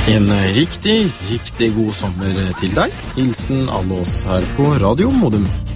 En riktig god sommer til deg. Hilsen alle oss her på Radio Modum.